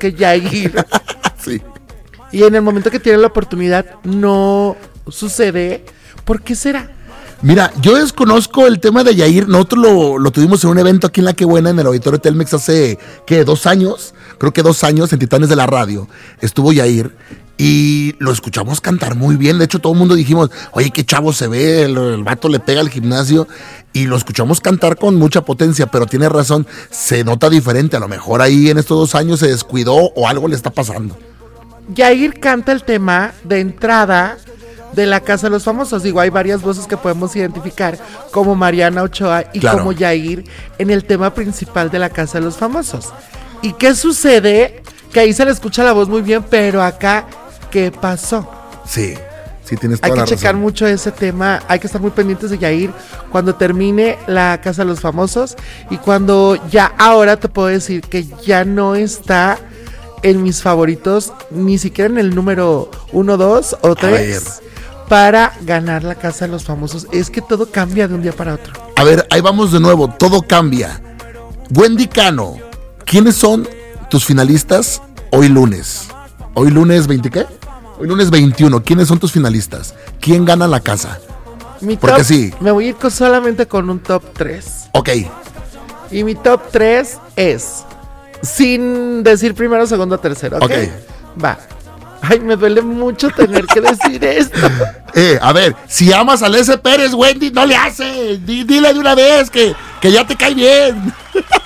que Yair. Sí. Y en el momento que tiene la oportunidad no sucede. ¿Por qué será? Mira, yo desconozco el tema de Yair. Nosotros lo tuvimos en un evento aquí en La Qué Buena, en el Auditorio Telmex hace, 2 años. Creo que 2 años en Titanes de la Radio. Estuvo Yair y lo escuchamos cantar muy bien. De hecho, todo el mundo dijimos, oye, qué chavo se ve, el vato le pega al gimnasio. Y lo escuchamos cantar con mucha potencia, pero tiene razón, se nota diferente. A lo mejor ahí en estos 2 años se descuidó o algo le está pasando. Yair canta el tema de entrada de La Casa de los Famosos. Digo, hay varias voces que podemos identificar como Mariana Ochoa y claro, como Yair en el tema principal de La Casa de los Famosos. ¿Y qué sucede? Que ahí se le escucha la voz muy bien, pero acá, ¿qué pasó? Sí, tienes toda hay que la checar razón. mucho ese tema, hay que estar muy pendientes de Yair cuando termine La Casa de los Famosos y cuando ya ahora te puedo decir que ya no está en mis favoritos, ni siquiera en el número 1, 2 o 3 para ganar La Casa de los Famosos. Es que todo cambia de un día para otro. A ver, ahí vamos de nuevo, todo cambia. Wendy Cano, ¿quiénes son tus finalistas hoy lunes? ¿Hoy lunes 20 qué? Hoy lunes 21, ¿quiénes son tus finalistas? ¿Quién gana la casa? Porque top, sí. Me voy a ir solamente con un top 3. Ok. Y mi top 3 es, sin decir primero, segundo, tercero, ¿ok? Va. Ay, me duele mucho tener que decir esto. A ver, si amas a Lece Pérez, Wendy, no le hace. Dile de una vez que ya te cae bien.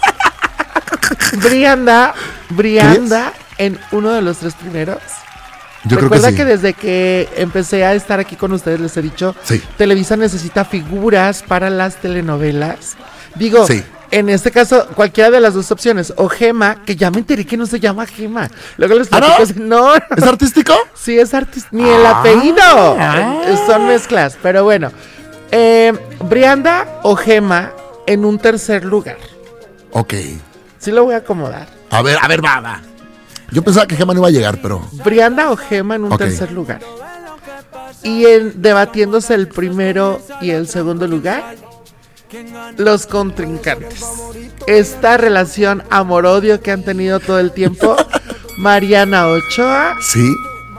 Brianda en uno de los 3 primeros. Yo Recuerda creo que sí. que desde que empecé a estar aquí con ustedes les he dicho, sí, Televisa necesita figuras para las telenovelas. Digo, sí, en este caso, cualquiera de las 2 opciones. O Gema, que ya me enteré que no se llama Gema. Luego les platico. ¿No? ¿Es artístico? Sí, es artístico. Ni el apellido. Son mezclas, pero bueno. Brianda o Gema en un tercer lugar. Ok. Sí lo voy a acomodar. A ver, va. Yo pensaba que Gema no iba a llegar, pero... Brianda o Gema en un tercer lugar. Y debatiéndose el primero y el segundo lugar, los contrincantes. Esta relación amor-odio que han tenido todo el tiempo, Mariana Ochoa. Sí.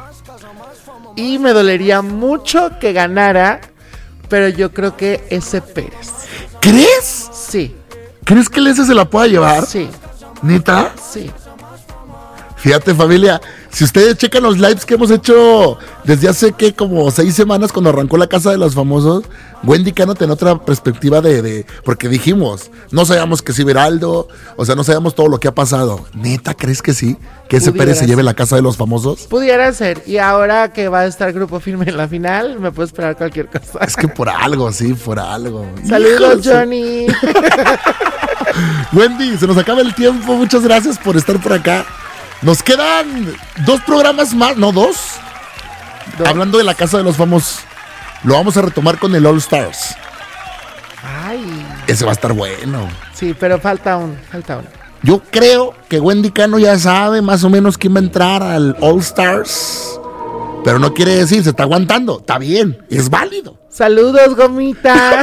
Y me dolería mucho que ganara, pero yo creo que ese Pérez. ¿Crees? Sí. ¿Crees que Lece se la pueda llevar? Sí. ¿Neta? Sí. Fíjate, familia, si ustedes checan los lives que hemos hecho desde hace como 6 semanas cuando arrancó La Casa de los Famosos, Wendy Cano tiene otra perspectiva porque dijimos, no sabíamos que sí Beraldo, o sea, no sabíamos todo lo que ha pasado. ¿Neta crees que sí? ¿Que ese Pérez se lleve La Casa de los Famosos? Pudiera ser, y ahora que va a estar Grupo Firme en la final, me puedo esperar cualquier cosa. Es que por algo, sí, por algo. Saludos, Johnny. Wendy, se nos acaba el tiempo, muchas gracias por estar por acá. Nos quedan 2 programas más, no 2. Hablando de La Casa de los Famosos, lo vamos a retomar con el All Stars. Ay. Ese va a estar bueno. Sí, pero falta uno. Yo creo que Wendy Cano ya sabe más o menos quién va a entrar al All Stars. Pero no quiere decir, se está aguantando. Está bien, es válido. Saludos, Gomita.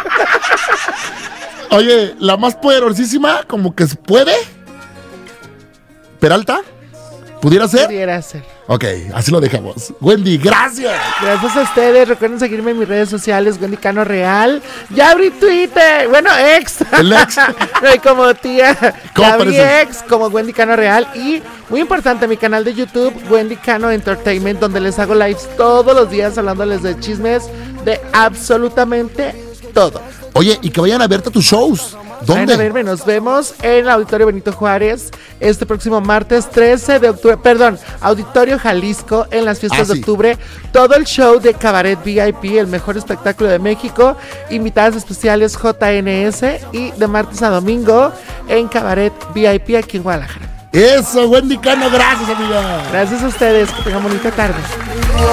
Oye, la más poderosísima, como que se puede. ¿Peralta? ¿Pudiera ser? Pudiera ser. Ok, así lo dejamos. Wendy, gracias. Gracias a ustedes. Recuerden seguirme en mis redes sociales, Wendy Cano Real. Ya abrí Twitter. Bueno, ex. El ex. No hay como tía. ¿Cómo Ya abrí aparece? ex como Wendy Cano Real. Y muy importante, mi canal de YouTube, Wendy Cano Entertainment, donde les hago lives todos los días hablándoles de chismes de absolutamente todo. Oye, y que vayan a verte tus shows. Vayan ¿Dónde? a verme, nos vemos en el Auditorio Benito Juárez este próximo martes 13 de octubre, Auditorio Jalisco en las fiestas de octubre, todo el show de Cabaret VIP, el mejor espectáculo de México, invitadas especiales JNS y de martes a domingo en Cabaret VIP aquí en Guadalajara. Eso, Wendy Cano, gracias, amiga. Gracias a ustedes, que tengan bonita tarde.